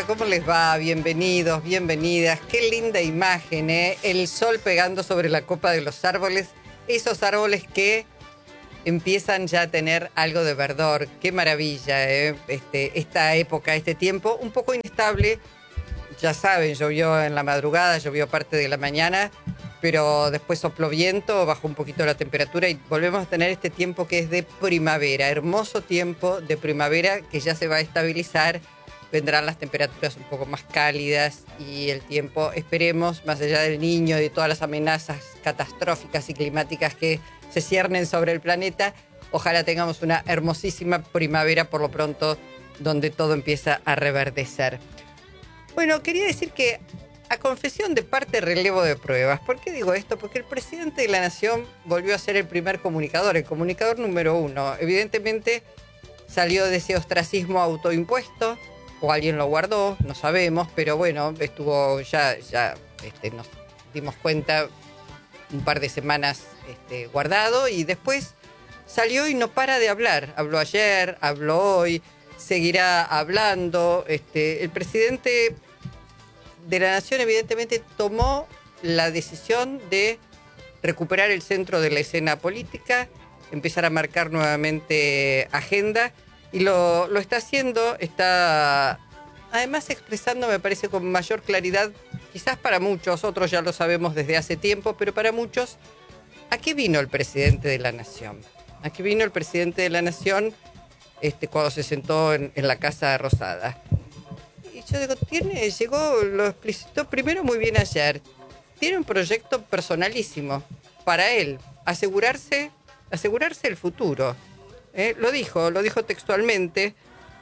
Hola, ¿cómo les va? Bienvenidos, bienvenidas. Qué linda imagen, ¿eh? El sol pegando sobre la copa de los árboles. Esos árboles que empiezan ya a tener algo de verdor. Qué maravilla, ¿eh? Esta época, este tiempo, un poco inestable. Ya saben, llovió en la madrugada, llovió parte de la mañana, pero después sopló viento, bajó un poquito la temperatura y volvemos a tener este tiempo que es de primavera. Hermoso tiempo de primavera que ya se va a estabilizar. Vendrán las temperaturas un poco más cálidas y el tiempo, esperemos, más allá del Niño y de todas las amenazas catastróficas y climáticas que se ciernen sobre el planeta, ojalá tengamos una hermosísima primavera por lo pronto, donde todo empieza a reverdecer. Bueno, quería decir que, a confesión de parte, relevo de pruebas. ¿Por qué digo esto? Porque el presidente de la Nación volvió a ser el primer comunicador, el comunicador número uno. Evidentemente salió de ese ostracismo autoimpuesto, o alguien lo guardó, no sabemos, pero bueno, estuvo nos dimos cuenta un par de semanas guardado y después salió y no para de hablar. Habló ayer, habló hoy, seguirá hablando. El presidente de la Nación evidentemente tomó la decisión de recuperar el centro de la escena política, empezar a marcar nuevamente agenda. Y lo está haciendo, está además expresando, me parece, con mayor claridad, quizás para muchos, otros ya lo sabemos desde hace tiempo, pero para muchos, ¿a qué vino el presidente de la Nación? ¿A qué vino el presidente de la Nación cuando se sentó en la Casa Rosada? Y yo digo, lo explicitó primero muy bien ayer, tiene un proyecto personalísimo para él, asegurarse el futuro. Lo dijo textualmente.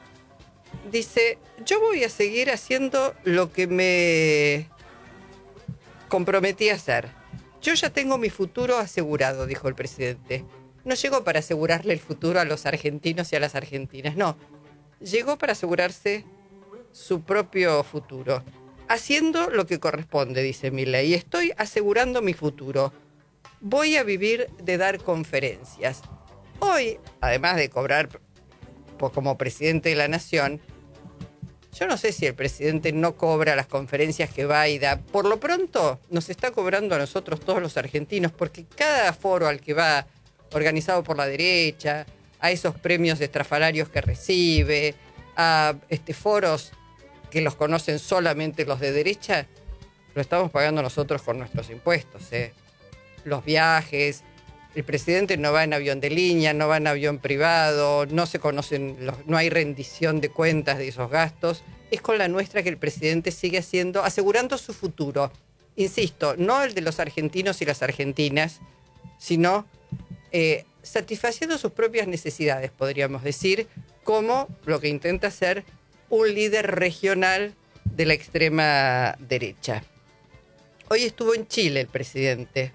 Dice, yo voy a seguir haciendo lo que me comprometí a hacer. Yo ya tengo mi futuro asegurado, dijo el presidente. No llegó para asegurarle el futuro a los argentinos y a las argentinas, no. Llegó para asegurarse su propio futuro. Haciendo lo que corresponde, dice Milei. Estoy asegurando mi futuro. Voy a vivir de dar conferencias. Hoy, además de cobrar como presidente de la Nación, yo no sé si el presidente no cobra las conferencias que va y da. Por lo pronto, nos está cobrando a nosotros todos los argentinos, porque cada foro al que va, organizado por la derecha, a esos premios estrafalarios que recibe, a foros que los conocen solamente los de derecha, lo estamos pagando nosotros con nuestros impuestos, los viajes. El presidente no va en avión de línea, no va en avión privado, no se conocen, no hay rendición de cuentas de esos gastos. Es con la nuestra que el presidente sigue asegurando su futuro. Insisto, no el de los argentinos y las argentinas, sino satisfaciendo sus propias necesidades, podríamos decir, como lo que intenta hacer un líder regional de la extrema derecha. Hoy estuvo en Chile el presidente.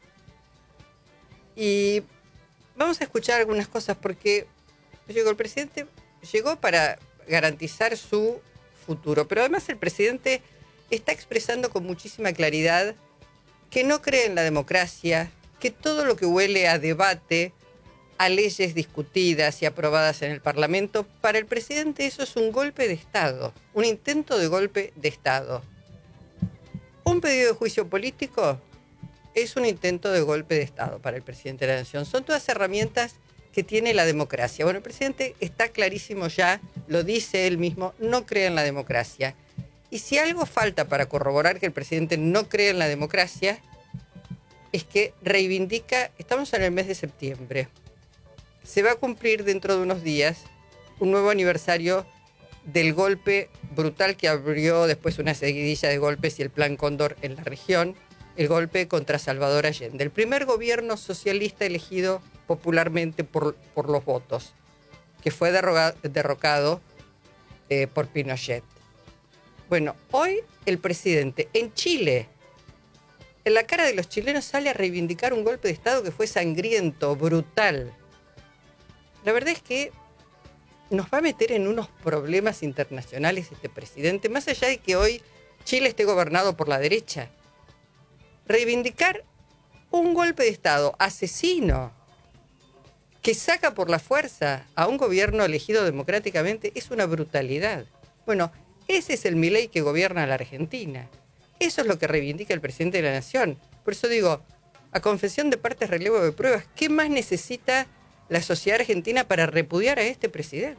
Y vamos a escuchar algunas cosas porque el presidente llegó para garantizar su futuro, pero además el presidente está expresando con muchísima claridad que no cree en la democracia, que todo lo que huele a debate, a leyes discutidas y aprobadas en el Parlamento, para el presidente eso es un golpe de Estado, un intento de golpe de Estado. Un pedido de juicio político es un intento de golpe de Estado para el presidente de la Nación. Son todas herramientas que tiene la democracia. Bueno, el presidente está clarísimo ya, lo dice él mismo, no cree en la democracia. Y si algo falta para corroborar que el presidente no cree en la democracia, es que reivindica, estamos en el mes de septiembre, se va a cumplir dentro de unos días un nuevo aniversario del golpe brutal que abrió después una seguidilla de golpes y el Plan Cóndor en la región, el golpe contra Salvador Allende, el primer gobierno socialista elegido popularmente por los votos, que fue derrocado por Pinochet. Bueno, hoy el presidente en Chile, en la cara de los chilenos, sale a reivindicar un golpe de Estado que fue sangriento, brutal. La verdad es que nos va a meter en unos problemas internacionales este presidente, más allá de que hoy Chile esté gobernado por la derecha. Reivindicar un golpe de Estado asesino que saca por la fuerza a un gobierno elegido democráticamente es una brutalidad. Bueno, Ese es el Milei que gobierna la Argentina. Eso es lo que reivindica el presidente de la Nación. Por eso digo, a confesión de partes, relevo de pruebas, ¿qué más necesita la sociedad argentina para repudiar a este presidente?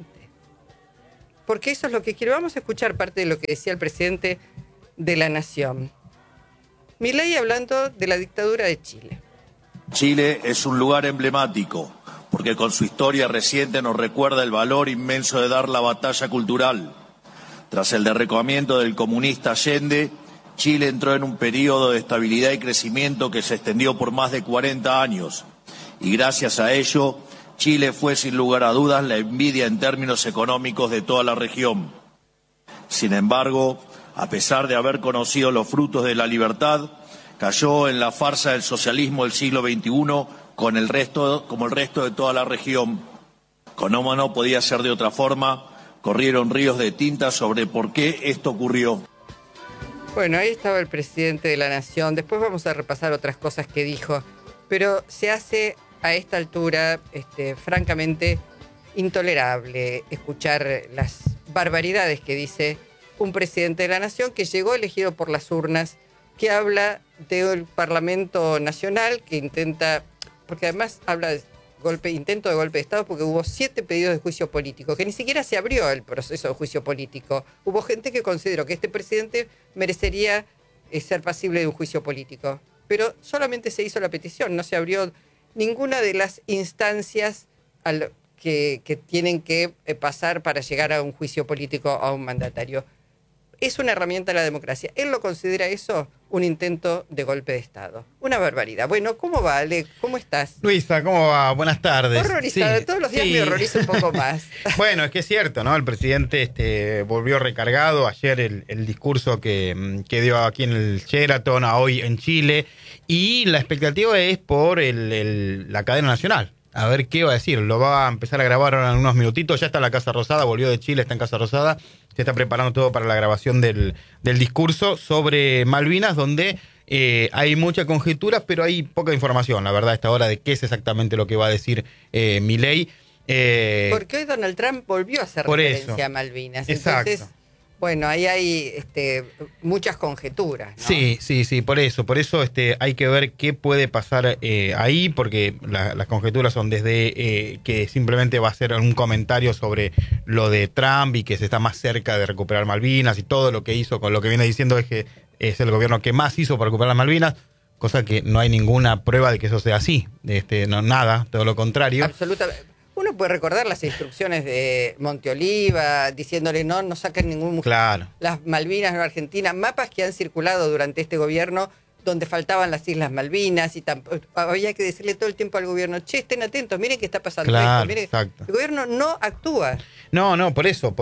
Porque eso es lo que quiero. Vamos a escuchar parte de lo que decía el presidente de la Nación. Milei hablando de la dictadura de Chile. Chile es un lugar emblemático, porque con su historia reciente nos recuerda el valor inmenso de dar la batalla cultural. Tras el derrocamiento del comunista Allende, Chile entró en un periodo de estabilidad y crecimiento que se extendió por más de 40 años. Y gracias a ello, Chile fue sin lugar a dudas la envidia en términos económicos de toda la región. Sin embargo, a pesar de haber conocido los frutos de la libertad, cayó en la farsa del socialismo del siglo XXI como el resto de toda la región. Como no podía ser de otra forma, corrieron ríos de tinta sobre por qué esto ocurrió. Bueno, ahí estaba el presidente de la Nación. Después vamos a repasar otras cosas que dijo. Pero se hace a esta altura, francamente, intolerable escuchar las barbaridades que dice un presidente de la Nación que llegó elegido por las urnas, que habla del Parlamento Nacional, que intenta, porque además habla de intento de golpe de Estado, porque hubo 7 pedidos de juicio político, que ni siquiera se abrió el proceso de juicio político. Hubo gente que consideró que este presidente merecería ser pasible de un juicio político, pero solamente se hizo la petición, no se abrió ninguna de las instancias que tienen que pasar para llegar a un juicio político a un mandatario. Es una herramienta de la democracia. Él lo considera eso un intento de golpe de Estado. Una barbaridad. Bueno, ¿cómo va, Ale? ¿Cómo estás? Luisa, ¿cómo va? Buenas tardes. Horrorizada. Sí, todos los días me horrorizo un poco más. Bueno, es que es cierto, ¿no? El presidente volvió recargado. Ayer el discurso que dio aquí en el Sheraton, hoy en Chile. Y la expectativa es por la cadena nacional. A ver qué va a decir. Lo va a empezar a grabar ahora en unos minutitos. Ya está en la Casa Rosada, volvió de Chile, está en Casa Rosada. Se está preparando todo para la grabación del discurso sobre Malvinas, donde hay mucha conjetura, pero hay poca información, la verdad, a esta hora, de qué es exactamente lo que va a decir Milei. Porque hoy Donald Trump volvió a hacer referencia a Malvinas. Exacto. Entonces, bueno, ahí hay muchas conjeturas, ¿no? Sí, por eso hay que ver qué puede pasar ahí, porque las conjeturas son desde que simplemente va a ser un comentario sobre lo de Trump y que se está más cerca de recuperar Malvinas y todo lo que hizo, con lo que viene diciendo es que es el gobierno que más hizo para recuperar las Malvinas, cosa que no hay ninguna prueba de que eso sea así, no nada, todo lo contrario. Absolutamente. Uno puede recordar las instrucciones de Monteoliva, diciéndole no saquen ningún... Claro. Las Malvinas en Argentina, mapas que han circulado durante este gobierno donde faltaban las Islas Malvinas y había que decirle todo el tiempo al gobierno, estén atentos, miren qué está pasando. Claro, esto, miren. exacto. El gobierno no actúa. No, por eso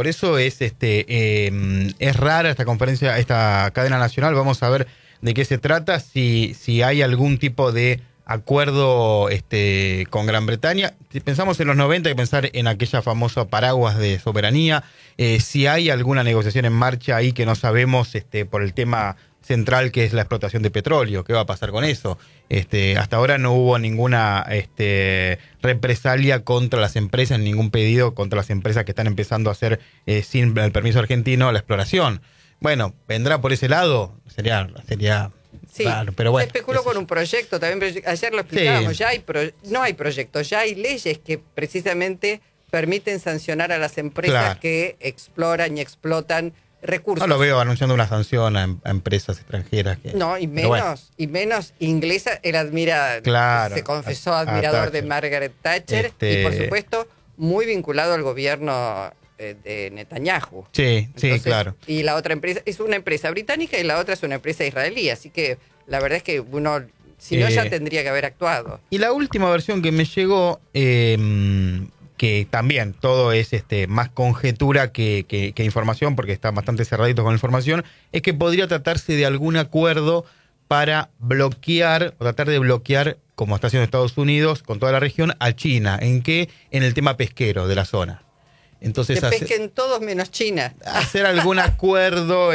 es rara esta conferencia, esta cadena nacional. Vamos a ver de qué se trata, si hay algún tipo de acuerdo con Gran Bretaña. Si pensamos en los 90, hay que pensar en aquella famosa paraguas de soberanía. Si hay alguna negociación en marcha ahí que no sabemos por el tema central, que es la explotación de petróleo. ¿Qué va a pasar con eso? Hasta ahora no hubo ninguna represalia contra las empresas, ningún pedido contra las empresas que están empezando a hacer sin el permiso argentino la exploración. Bueno, vendrá por ese lado, sería sí, claro, pero bueno, se especuló con un proyecto también, ayer lo explicábamos, sí. No hay proyectos, ya hay leyes que precisamente permiten sancionar a las empresas que exploran y explotan recursos. No lo veo anunciando una sanción a empresas extranjeras. No, y menos inglesa. Él se confesó admirador de Margaret Thatcher y por supuesto muy vinculado al gobierno de Netanyahu. Sí, claro. Y la otra empresa es una empresa británica y la otra es una empresa israelí, así que la verdad es que uno, si no, ya tendría que haber actuado. Y la última versión que me llegó, que también todo es más conjetura que información, porque está bastante cerradito con la información, es que podría tratarse de algún acuerdo para bloquear, o tratar de bloquear, como está haciendo Estados Unidos, con toda la región, a China. ¿En qué? En el tema pesquero de la zona. Entonces, que pesquen todos menos China. Hacer algún acuerdo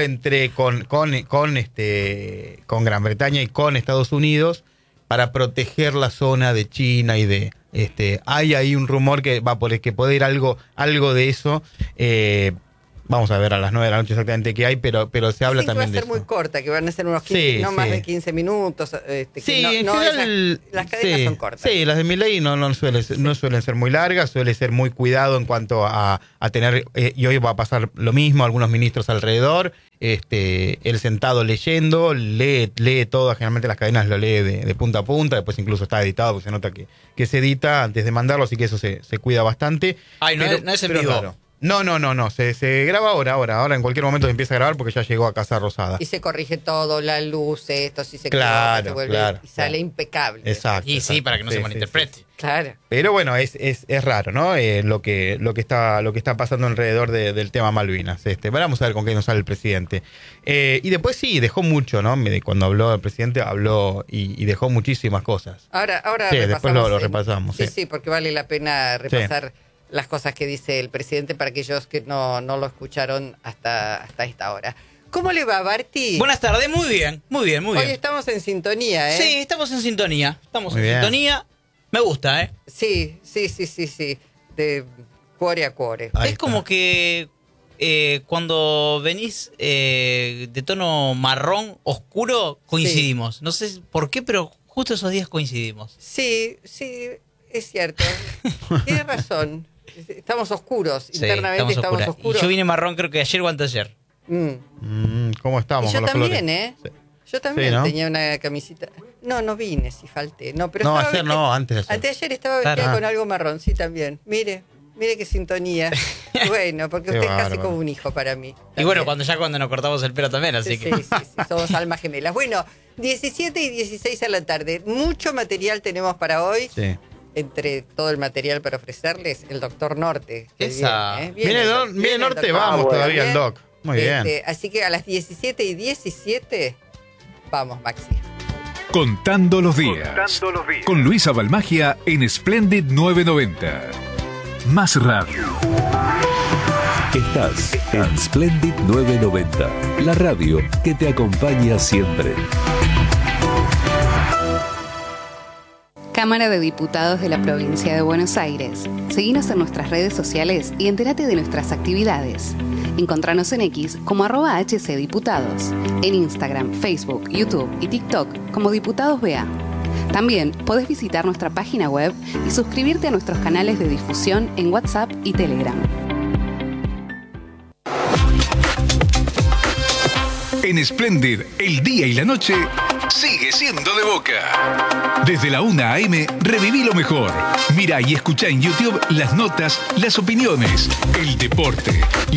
con Gran Bretaña y con Estados Unidos para proteger la zona de China y de hay ahí un rumor que va por el que puede ir algo de eso. Vamos a ver a las 9 de la noche exactamente qué hay, pero se habla dicen también que de va a ser eso. muy corta, que van a ser unos 15, Sí, no más sí. de 15 minutos. Sí, que en no, general, las cadenas sí, son cortas. Sí, las de Milei no suelen ser muy largas, suele ser muy cuidado en cuanto a tener, y hoy va a pasar lo mismo, algunos ministros alrededor, él sentado leyendo, lee todo, generalmente las cadenas lo lee de punta a punta, después incluso está editado, porque se nota que se edita antes de mandarlo, así que eso se cuida bastante. Ay, no es en pero vivo. claro. No, se graba ahora en cualquier momento se empieza a grabar porque ya llegó a Casa Rosada. Y se corrige todo, la luz, esto, si se Claro, equivoca, se vuelve, claro, y sale claro. impecable. Exacto. Y sí, exacto. para que no se malinterprete. Sí. Claro. Pero bueno, es raro, ¿no? Lo que está pasando alrededor del tema Malvinas. Vamos a ver con qué nos sale el presidente. Y después sí, dejó mucho, ¿no? Cuando habló el presidente, habló y dejó muchísimas cosas. Ahora Sí, después repasamos, lo repasamos. Sí, porque vale la pena repasar las cosas que dice el presidente para aquellos que no lo escucharon hasta esta hora. ¿Cómo le va, Barty? Buenas tardes, muy bien. Hoy estamos en sintonía, ¿eh? Sí, estamos en sintonía. Estamos Muy en bien. sintonía. Me gusta, ¿eh? Sí. De cuore a cuore. Ahí es está. como que cuando venís de tono marrón oscuro, coincidimos. No sé por qué, pero justo esos días coincidimos. Sí, es cierto. Tienes razón. Estamos oscuros. Sí, Internamente estamos oscuras. oscuros. Y yo vine marrón creo que ayer o anteayer. ¿Cómo estamos Y yo con los también, colores? ¿eh? Sí. Yo también Sí, ¿no? tenía una camisita. No vine, si falté. No, pero No, estaba ayer vestida- no, antes de ayer. Anteayer estaba vestida Claro. con algo marrón, sí, también. Mire qué sintonía. Bueno, porque Qué usted es casi bárbaro. como un hijo para mí. Y bueno, También. cuando nos cortamos el pelo también, así Sí, que... sí, somos almas gemelas. Bueno, 17 y 16 a la tarde. Mucho material tenemos para hoy. Sí. Entre todo el material para ofrecerles, el Doctor Norte. que Esa. viene, ¿eh? Viene el Norte, Doctor. vamos Bueno, todavía el Doc. Muy bien. Así que a las 17 y 17, vamos, Maxi. Contando los días. Con Luisa Balmagia en Splendid 990. Más radio. Estás en Splendid 990, la radio que te acompaña siempre. Cámara de Diputados de la Provincia de Buenos Aires. Seguinos en nuestras redes sociales y entérate de nuestras actividades. Encontranos en X como @HCDiputados, en Instagram, Facebook, YouTube y TikTok como Diputados BA. También podés visitar nuestra página web y suscribirte a nuestros canales de difusión en WhatsApp y Telegram. En Splendid, el día y la noche sigue siendo de Boca. Desde la 1 a.m. reviví lo mejor. Mira y escucha en YouTube las notas, las opiniones, el deporte,